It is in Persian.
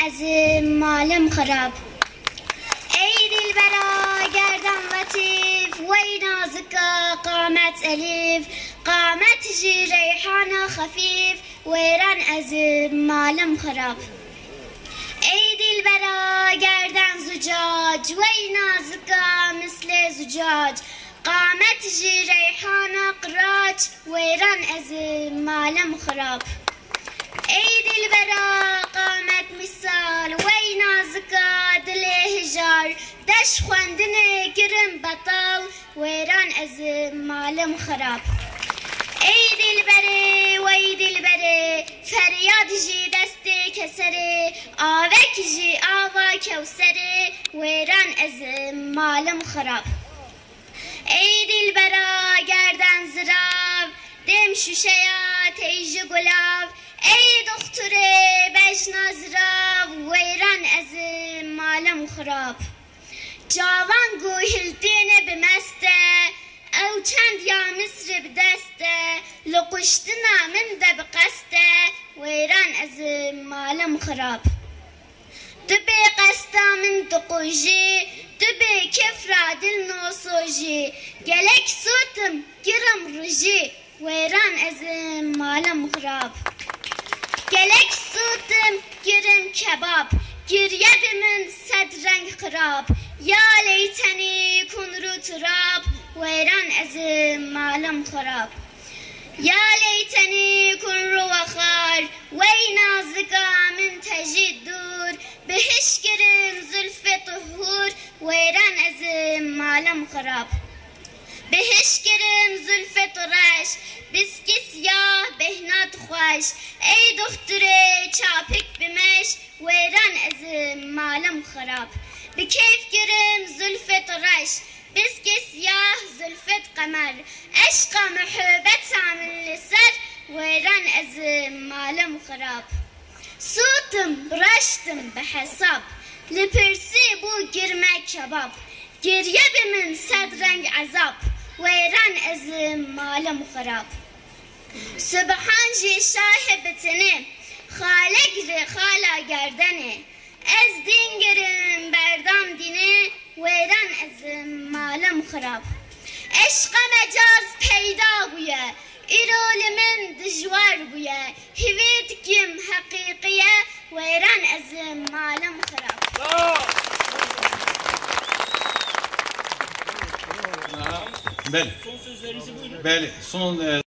از مالم خراب. ای دلبرا گردن لطیف وی نازکا قامت الیف، قامت جی ریحان خفیف ویران از مالم خراب. ای دلبرا گردن زجاج وی نازکا مثل زجاج، قامت جی ریحان قراج ویران از مالم خراب. ای دلبرا قامت مثال وی نازکا دل هجار، دش خواندن گرم بطال ویران از مالم خراب. ای دلبره وی دلبره فریاد جی دست کسره، آوک جی آوا کوسره ویران از مالم خراب. ای دلبرا گردن زراو دم شوشیا تیج گلاو، ای دختر بجنا زراو ویران از مالم خراب. جوان گوهلتین بمسته او چند یا مصر بدسته، لقشتنا من ده بقسته ویران از مالم خراب. دبی قستا من دقوجی دبی کفرا دل نوسوجی، گلک سوتم گرم رجی ویران از مالم خراب. گلک سوتم گرم کباب، گریه بمن صد رنگ خراب، یا لیتنی کن رو تراب ویران از مالم خراب. یا لیتنی کن رو وخار وی نازکا من تجید دور، بهش گرم زلف طهور ویران از مالم خراب. بهش گرم زلف طرش بسکی سیاه بهنات خوش، ای دختر چاپک بمش ویران از مالم خراب. بکیف گرم زلف طرش بسکی سیاه زلفت قمر، عشق محبت عامل لسر ویران از مالم خراب. سوتم برشتم بحساب لپرسی بو گرمه کباب، گریه بمن صد رنگ عذاب ویران از مالم خراب. سبحان جی شاه بتنه خالق ری خالا گردنه، از دین گرم بردام دینه ویران از مالم خراب. عشق مجاز پیدا بویه ایرول من دجوار بویه، هوید کم حقیقیه ویران از مالم خراب. بله. بله. son